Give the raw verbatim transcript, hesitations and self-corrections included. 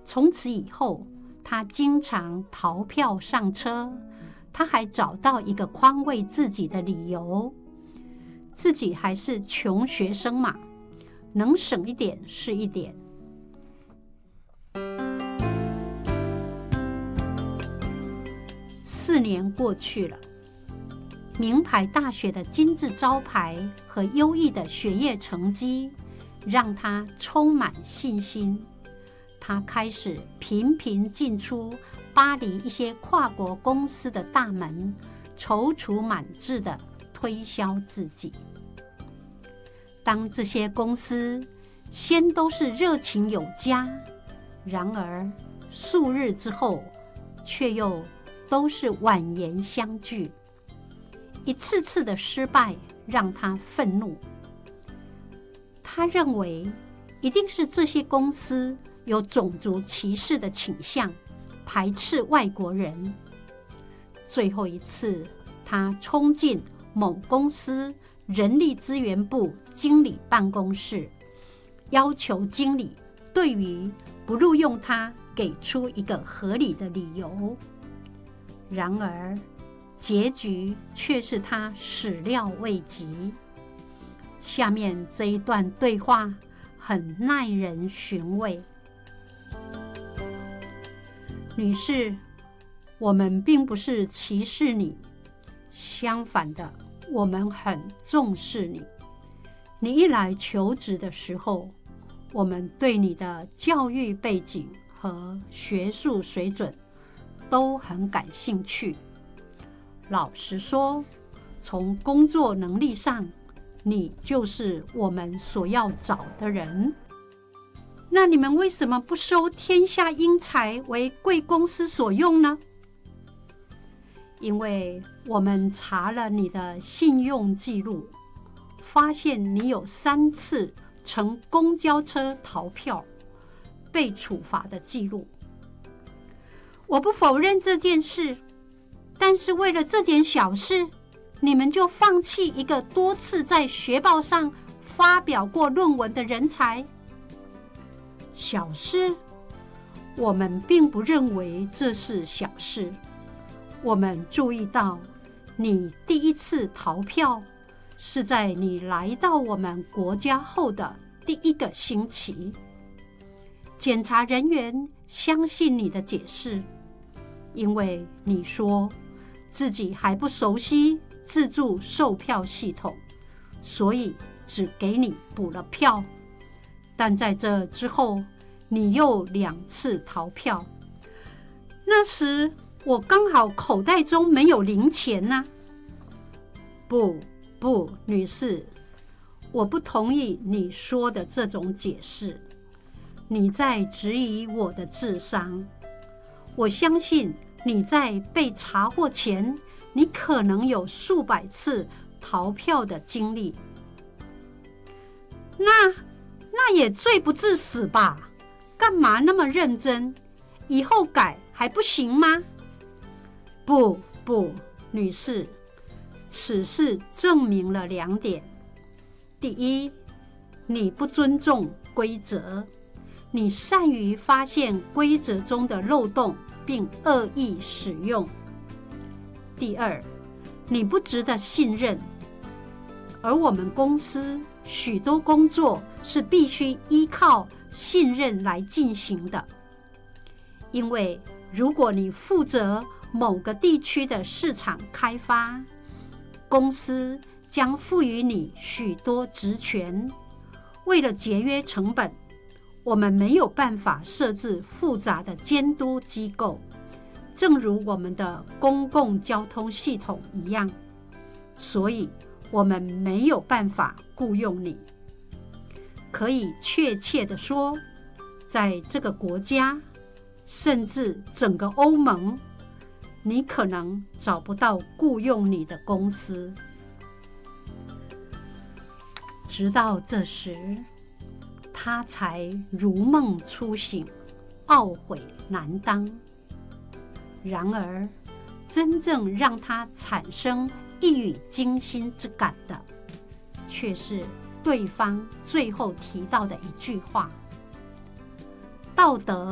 从此以后，他经常逃票上车，他还找到一个宽慰自己的理由，自己还是穷学生嘛，能省一点是一点。四年过去了，名牌大学的金字招牌和优异的学业成绩让他充满信心。他开始频频进出巴黎一些跨国公司的大门，踌躇满志地推销自己。当这些公司先都是热情有加，然而数日之后却又都是婉言相拒，一次次的失败让他愤怒。他认为一定是这些公司有种族歧视的倾向，排斥外国人。最后一次，他冲进某公司人力资源部经理办公室，要求经理对于不录用他给出一个合理的理由。然而结局却是他始料未及。下面这一段对话很耐人寻味。女士，我们并不是歧视你，相反的，我们很重视你。你一来求职的时候，我们对你的教育背景和学术水准都很感兴趣。老实说，从工作能力上，你就是我们所要找的人。那你们为什么不收天下英才为贵公司所用呢？因为我们查了你的信用记录，发现你有三次乘公交车逃票被处罚的记录。我不否认这件事，但是为了这点小事，你们就放弃一个多次在学报上发表过论文的人才？小事？我们并不认为这是小事。我们注意到，你第一次逃票是在你来到我们国家后的第一个星期。检查人员相信你的解释，因为你说自己还不熟悉自助售票系统，所以只给你补了票。但在这之后，你又两次逃票。那时我刚好口袋中没有零钱啊。不不，女士，我不同意你说的这种解释。你在质疑我的智商。我相信你在被查获前，你可能有数百次逃票的经历。那那也罪不至死吧？干嘛那么认真？以后改还不行吗？不不，女士，此事证明了两点。第一，你不尊重规则，你善于发现规则中的漏洞并恶意使用。第二，你不值得信任，而我们公司许多工作是必须依靠信任来进行的。因为如果你负责某个地区的市场开发，公司将赋予你许多职权。为了节约成本，我们没有办法设置复杂的监督机构，正如我们的公共交通系统一样，所以我们没有办法雇佣你。可以确切地说，在这个国家，甚至整个欧盟，你可能找不到雇佣你的公司。直到这时，他才如梦初醒，懊悔难当。然而，真正让他产生一语惊心之感的，却是对方最后提到的一句话：道德